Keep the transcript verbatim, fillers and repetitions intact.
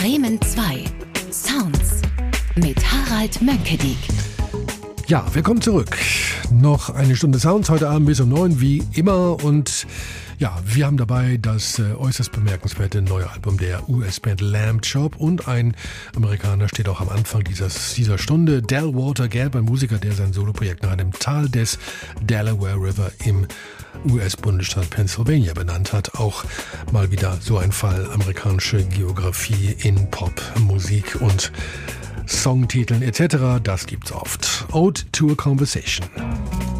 Bremen zwei. Sounds mit Harald Mönckedik. Ja, willkommen zurück. Noch eine Stunde Sounds heute Abend bis um neun, wie immer. Und ja, wir haben dabei das äh, äußerst bemerkenswerte neue Album der U S-Band Lamb Chop. Und ein Amerikaner steht auch am Anfang dieses, dieser Stunde. Del Walter Gelb, ein Musiker, der sein Soloprojekt nach einem Tal des Delaware River im U S-Bundesstaat Pennsylvania benannt hat. Auch mal wieder so ein Fall amerikanische Geografie in Pop, Musik und Songtiteln et cetera. Das gibt's oft. Ode to a Conversation.